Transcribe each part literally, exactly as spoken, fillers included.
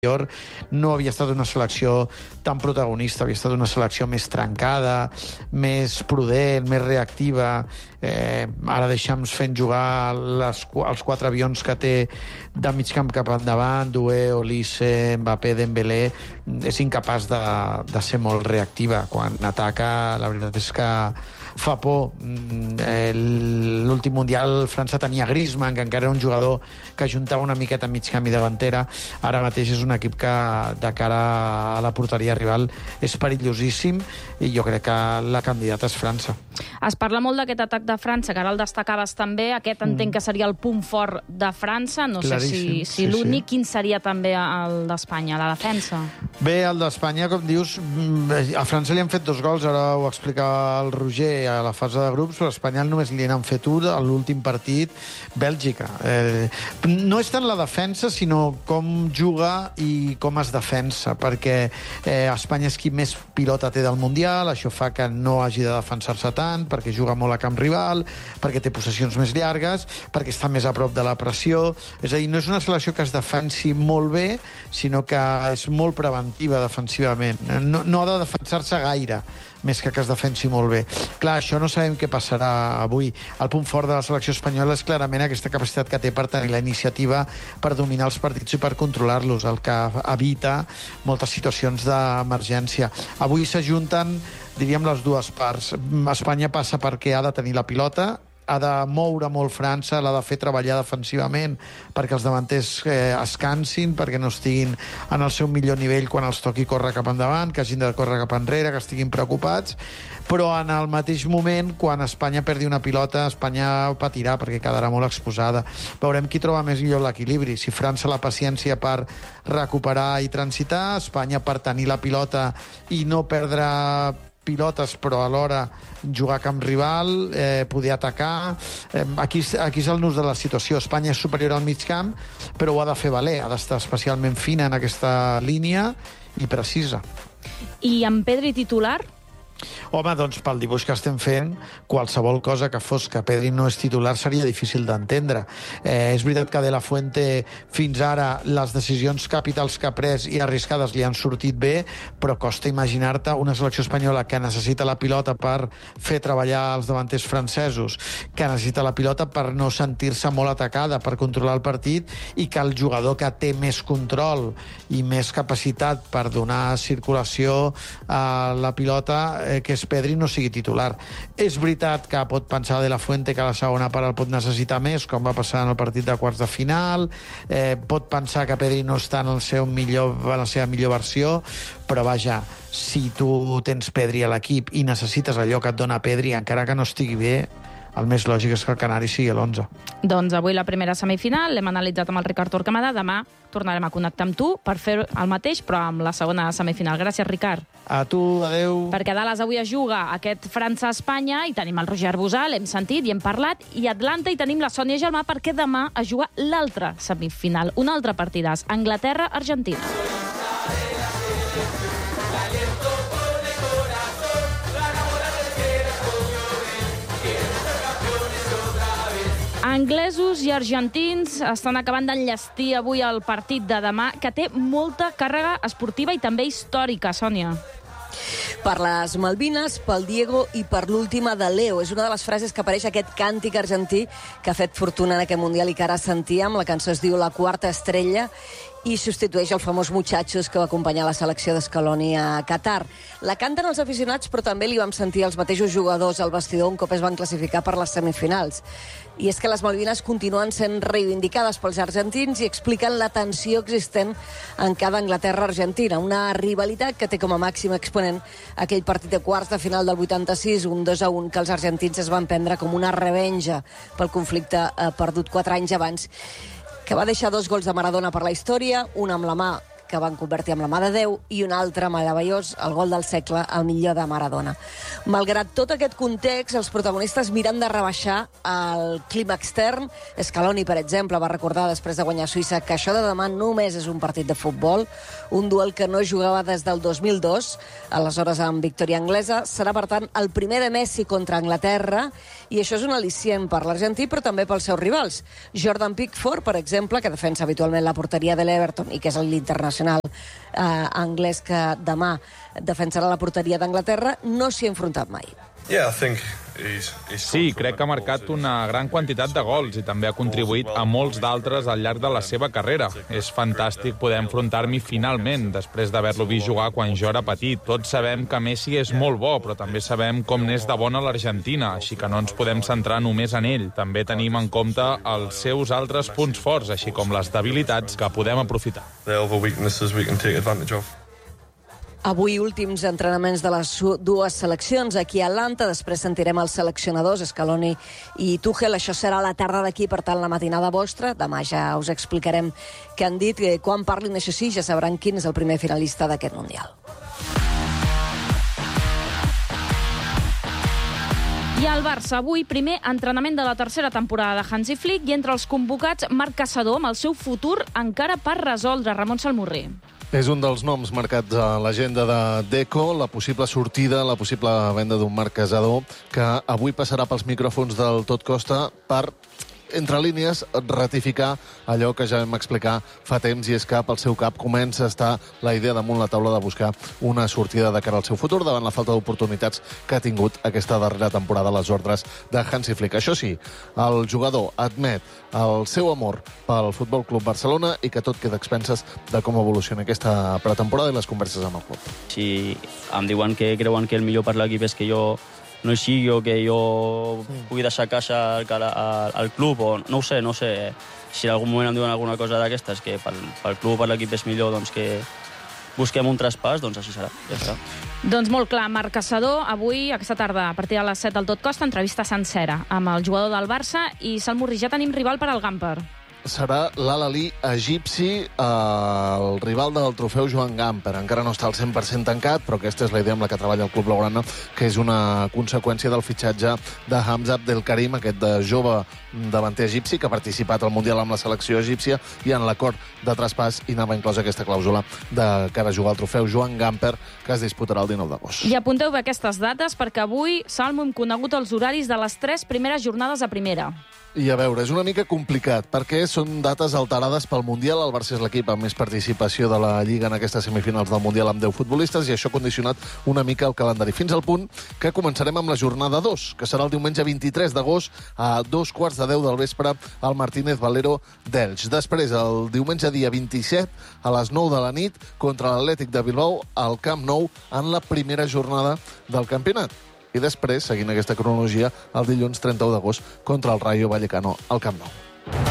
no havia estat una selecció tan protagonista, havia estat una selecció més trencada, més prudent, més reactiva. Eh, ara deixa'm fent jugar les, els quatre avions que té de mig camp cap endavant, Doué, Olise, Mbappé, Dembélé. És incapaç de, de ser molt reactiva. Quan ataca, la veritat és que fa por. L'últim Mundial França tenia Griezmann, que encara era un jugador que juntava una miqueta mig camp i davantera. Ara mateix és un equip que de cara a la porteria rival és perillosíssim i jo crec que la candidata és França. Es parla molt d'aquest atac de França, que ara el destacaves també. Aquest entenc que seria el punt fort de França. No sé si, si sí, l'únic. Sí. Quin seria també el d'Espanya, la defensa? Bé, el d'Espanya, com dius, a França li han fet dos gols, ara ho explicava el Roger a la fase de grups, però a Espanya només li n'han fet un a l'últim partit, Bèlgica. Eh, no és tant la defensa, sinó com juga i com es defensa, perquè eh, Espanya és qui més pilota té del Mundial, això fa que no hagi de defensar-se tant, perquè juga molt a camp rival, perquè té possessions més llargues, perquè està més a prop de la pressió. És a dir, no és una selecció que es defensi molt bé, sinó que és molt preventiva defensivament. No, no ha de defensar-se gaire, més que que es defensi molt bé. Clar, això no sabem què passarà avui. El punt fort de la selecció espanyola és clarament aquesta capacitat que té per tenir la iniciativa, per dominar els partits i per controlar-los, el que evita moltes situacions d'emergència. Avui s'ajunten, diríem, les dues parts. Espanya passa perquè ha de tenir la pilota, ha de moure molt França, l'ha de fer treballar defensivament perquè els davanters eh, es cansin, perquè no estiguin en el seu millor nivell quan els toqui córrer cap endavant, que hagin de córrer cap enrere, que estiguin preocupats, però en el mateix moment, quan Espanya perdi una pilota, Espanya patirà perquè quedarà molt exposada. Veurem qui troba més millor l'equilibri. Si França la paciència per recuperar i transitar, Espanya per tenir la pilota i no perdre pilotes, però alhora jugar a camp rival, eh, poder atacar. Eh, aquí, aquí és el nus de la situació. Espanya és superior al mig camp, però ho ha de fer valer. Ha d'estar especialment fina en aquesta línia i precisa. I en Pedri titular? Home, doncs pel dibuix que estem fent, qualsevol cosa que fos que Pedri no és titular seria difícil d'entendre. Eh, és veritat que De La Fuente fins ara les decisions capitals que ha pres i arriscades li han sortit bé, però costa imaginar-te una selecció espanyola que necessita la pilota per fer treballar els davanters francesos, que necessita la pilota per no sentir-se molt atacada, per controlar el partit, i que el jugador que té més control i més capacitat per donar circulació a la pilota, que és Pedri, no sigui titular. És veritat que pot pensar De La Fuente que la segona part el pot necessitar més, com va passar en el partit de quarts de final, eh, pot pensar que Pedri no està en, el seu millor, en la seva millor versió, però vaja, si tu tens Pedri a l'equip i necessites allò que et dona Pedri, encara que no estigui bé, el més lògic és que el Canari sigui l'onze. Doncs avui la primera semifinal l'hem analitzat amb el Ricard Torquemada. Demà tornarem a connectar amb tu per fer el mateix, però amb la segona semifinal. Gràcies, Ricard. A tu, adeu. Perquè a Dallas avui es juga aquest França-Espanya i tenim el Roger Arbusà, l'hem sentit i hem parlat, i a Atlanta i tenim la Sònia Gelmà perquè demà es juga l'altra semifinal, un altre partidàs, Anglaterra-Argentina. Anglesos i argentins estan acabant d'enllestir avui el partit de demà, que té molta càrrega esportiva i també històrica, Sònia. Per les Malvines, pel Diego i per l'última de Leo. És una de les frases que apareix aquest càntic argentí que ha fet fortuna en aquest Mundial i que ara sentíem. La cançó es diu La Quarta Estrella i substitueix el famós Muchachos que va acompanyar la selecció d'Escaloni a Qatar. La canten els aficionats, però també li vam sentir els mateixos jugadors al vestidor un cop es van classificar per les semifinals. I és que les Malvines continuen sent reivindicades pels argentins i expliquen la tensió existent en cada Anglaterra-Argentina, una rivalitat que té com a màxim exponent aquell partit de quarts de final del vuitanta-sis, un dos a un, que els argentins es van prendre com una revenja pel conflicte eh, perdut quatre anys abans, que va deixar dos gols de Maradona per la història, un amb la mà que van convertir en la mà de Déu i un altre meravellós, el gol del segle, el millor de Maradona. Malgrat tot aquest context, els protagonistes miren de rebaixar el clima extern. Scaloni, per exemple, va recordar després de guanyar Suïssa que això de demà només és un partit de futbol, un duel que no jugava des del dos mil dos, aleshores amb victòria anglesa. Serà, per tant, el primer de Messi contra Anglaterra, i això és un al·licient per l'argentí, però també pels seus rivals. Jordan Pickford, per exemple, que defensa habitualment la porteria de l'Everton i que és l'internacional internacional eh, anglès que demà defensarà la porteria d'Anglaterra, no s'hi ha enfrontat mai. Sí, crec que ha marcat una gran quantitat de gols i també ha contribuït a molts d'altres al llarg de la seva carrera. És fantàstic poder enfrontar-m'hi finalment, després d'haver-lo vist jugar quan jo era petit. Tots sabem que Messi és molt bo, però també sabem com n'és de bona l'Argentina, així que no ens podem centrar només en ell. També tenim en compte els seus altres punts forts, així com les debilitats que podem aprofitar. Avui últims entrenaments de les dues seleccions aquí a Atlanta, després sentirem els seleccionadors Scaloni i Tuchel. Això serà a la tarda d'aquí, per tant la matinada vostra. Demà ja us explicarem què han dit. Quan parlin, això sí, ja sabran quin és el primer finalista d'aquest Mundial. I al Barça, avui, primer entrenament de la tercera temporada de Hansi Flick i entre els convocats Marc Caçador amb el seu futur encara per resoldre. Ramon Salmurri. És un dels noms marcats a l'agenda de Deco, la possible sortida, la possible venda d'un Marc Caçador, que avui passarà pels micròfons del Tot Costa per, entre línies, ratificar allò que ja vam explicar fa temps, i és que pel seu cap comença a estar la idea damunt la taula de buscar una sortida de cara al seu futur davant la falta d'oportunitats que ha tingut aquesta darrera temporada a les ordres de Hansi Flick. Això sí, el jugador admet el seu amor pel Futbol Club Barcelona i que tot queda a expenses de com evoluciona aquesta pretemporada i les converses amb el club. Si em diuen que creuen que el millor per l'equip és que jo no hi sigui o que jo sí. pugui deixar caixa al, al, al club, o no ho sé, no ho sé. Si en algun moment em diuen alguna cosa d'aquestes, que pel, pel club o per l'equip és millor, doncs que busquem un traspàs, doncs així serà. Ja serà. Doncs molt clar, Marc Caçador, avui, aquesta tarda, a partir de les set del Tot Costa, entrevista sencera amb el jugador del Barça, i Salmurri, ja tenim rival per al Gamper. Serà l'Al-Ahly egipci, eh, el rival del trofeu Joan Gamper. Encara no està al cent per cent tancat, però aquesta és la idea amb la que treballa el club blaugrana, que és una conseqüència del fitxatge de Hamza Abdelkarim, aquest de jove davanter egipci, que ha participat al Mundial amb la selecció egípcia, i en l'acord de traspàs hi anava inclosa aquesta clàusula de cara a jugar al trofeu Joan Gamper, que es disputarà el dinou d'agost. I apunteu bé aquestes dates, perquè avui, Salmo, hem conegut els horaris de les tres primeres jornades a primera. I a veure, és una mica complicat, perquè són dates alterades pel Mundial. El Barça és l'equip amb més participació de la Lliga en aquestes semifinals del Mundial, amb deu futbolistes, i això ha condicionat una mica el calendari, fins al punt que començarem amb la jornada dos, que serà el diumenge vint-i-tres d'agost a dos quarts de deu del vespre al Martínez Valero d'Elx. Després, el diumenge dia vint-i-set a les nou de la nit contra l'Atlètic de Bilbao al Camp Nou en la primera jornada del campionat. I després, seguint aquesta cronologia, el dilluns trenta-u d'agost contra el Rayo Vallecano al Camp Nou.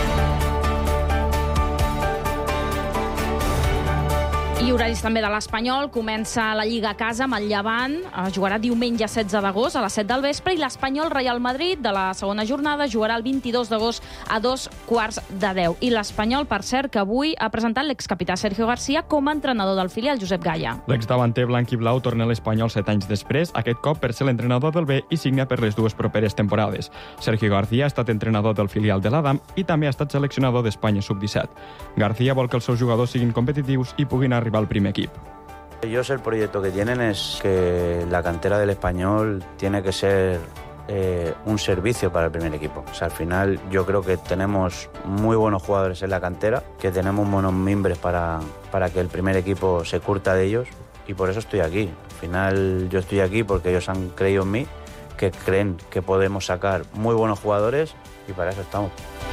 I horaris també de l'Espanyol. Comença la Lliga a casa amb el Llevant. Jugarà diumenge setze d'agost a les set del vespre, i l'Espanyol Real Madrid de la segona jornada jugarà el vint-i-dos d'agost a dos quarts de deu. I l'Espanyol, per cert, que avui ha presentat l'excapità Sergio García com a entrenador del filial, Josep Gaya. L'exdavanter blanc i blau torna a l'Espanyol set anys després, aquest cop per ser l'entrenador del B i signa per les dues properes temporades. Sergio García ha estat entrenador del filial de l'Adam i també ha estat seleccionador d'Espanya sub disset. García vol que els seus jugadors siguin competitius i puguin arribar al primer equip. Ellos el proyecto que tienen es que la cantera del Español tiene que ser eh, un servicio para el primer equipo. O sea, al final yo creo que tenemos muy buenos jugadores en la cantera, que tenemos buenos mimbres para, para que el primer equipo se curta de ellos, y por eso estoy aquí. Al final yo estoy aquí porque ellos han creído en mí, que creen que podemos sacar muy buenos jugadores, y para eso estamos.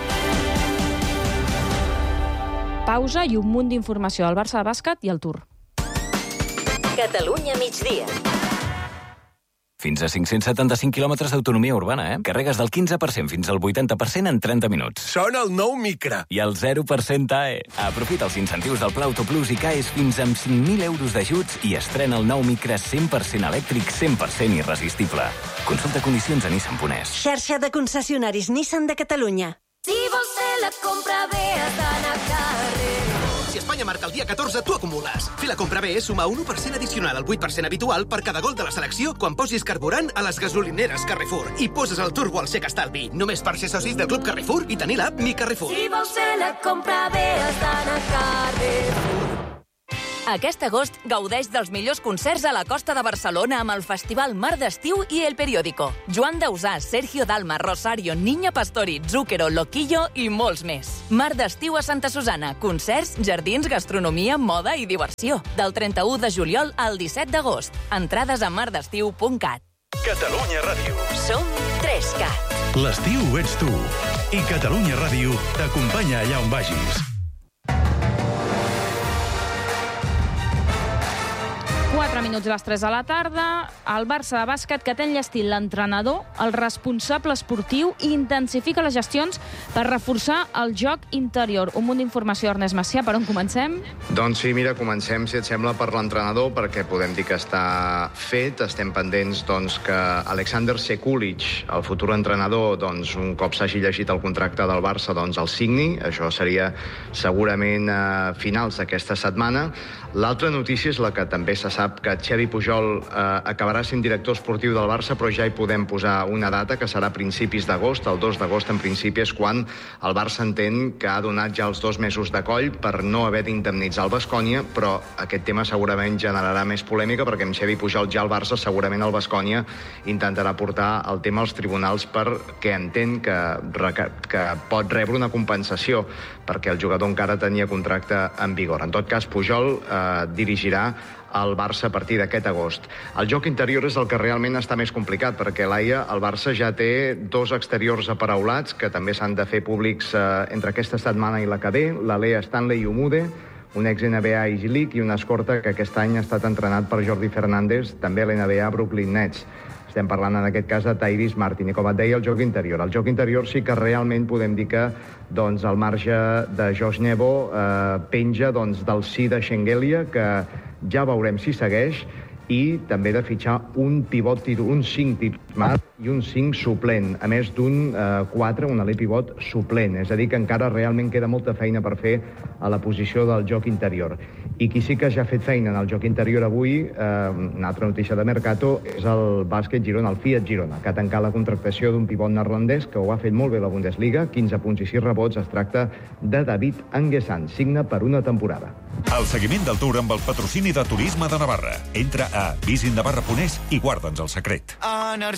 Pausa i un munt d'informació al Barça de bàsquet i al Tour. Catalunya migdia. Fins a cinc-cents setanta-cinc quilòmetres d'autonomia urbana, eh? Carregues del quinze per cent fins al vuitanta per cent en trenta minuts. Sona el nou Micra. I el zero per cent A E. Aprofita els incentius del Pla Autoplus i caes fins amb cinc mil euros d'ajuts i estrena el nou Micra cent per cent elèctric, cent per cent irresistible. Consulta condicions a Nissan punt es. Xarxa de concessionaris Nissan de Catalunya. Si vols fer la compra bé, has d'anar a carrer. Si Espanya marca el dia catorze, tu acumules. Fer la compra bé és sumar un u per cent addicional al vuit per cent habitual per cada gol de la selecció quan posis carburant a les gasolineres Carrefour. I poses el turbo al xec estalvi. Només per ser socis del Club Carrefour i tenir l'app Mi Carrefour. Si vols fer la compra bé, has d'anar a Carrefour. Aquest agost gaudeix dels millors concerts a la costa de Barcelona amb el Festival Mar d'Estiu i El Periódico. Joan Dausà, Sergio Dalma, Rosario, Niña Pastori, Zúquero, Loquillo i molts més. Mar d'Estiu a Santa Susana. Concerts, jardins, gastronomia, moda i diversió. Del trenta-u de juliol al disset d'agost. Entrades a mardestiu punt cat. Catalunya Ràdio. Som tres cat. L'estiu ets tu. I Catalunya Ràdio t'acompanya allà on vagis. quatre minuts a les tres de la tarda, el Barça de bàsquet que té enllestit l'entrenador, el responsable esportiu, i intensifica les gestions per reforçar el joc interior. Un munt d'informació, Ernest Macià, per on comencem? Doncs sí, mira, comencem, si et sembla, per l'entrenador, perquè podem dir que està fet. Estem pendents doncs, que Alexander Sekulic, el futur entrenador, doncs, un cop s'hagi llegit el contracte del Barça, doncs el signi. Això seria segurament a finals d'aquesta setmana. L'altra notícia és la que també se sap que Xavi Pujol eh, acabarà sent director esportiu del Barça, però ja hi podem posar una data, que serà a principis d'agost. El dos d'agost, en principi, és quan el Barça entén que ha donat ja els dos mesos de coll per no haver d'indemnitzar el Baskonia, però aquest tema segurament generarà més polèmica, perquè amb Xavi Pujol ja el Barça, segurament el Baskonia intentarà portar el tema als tribunals perquè entén que, que pot rebre una compensació, perquè el jugador encara tenia contracte en vigor. En tot cas, Pujol eh, dirigirà el Barça a partir d'aquest agost. El joc interior és el que realment està més complicat, perquè l'Aia, el Barça ja té dos exteriors aparaulats que també s'han de fer públics eh, entre aquesta setmana i la que ve, l'Alea Stanley Umude, un ex-N B A i G-League, i un escorta que aquest any ha estat entrenat per Jordi Fernández, també a l'N B A Brooklyn Nets. Estem parlant en aquest cas de Tyrese Martin. I com et deia, el joc interior. El joc interior sí que realment podem dir que doncs, el marge de Josh Nebo eh, penja doncs, del sí de Schengelia, que ja veurem si segueix, i també de fitxar un pivot, un cinc titular i un cinc suplent, a més d'un eh, quatre, un alè pivot suplent. És a dir, que encara realment queda molta feina per fer a la posició del joc interior. I qui sí que ja ha fet feina en el joc interior avui, eh, una altra notícia de Mercato, és el bàsquet Girona, el Fiat Girona, que ha tancat la contractació d'un pivot neerlandès que ho ha fet molt bé la Bundesliga, quinze punts i sis rebots. Es tracta de David Anguessan, signa per una temporada. El seguiment del Tour amb el patrocini de Turisme de Navarra. Entra a visit navarra punt es i guarda'ns el secret.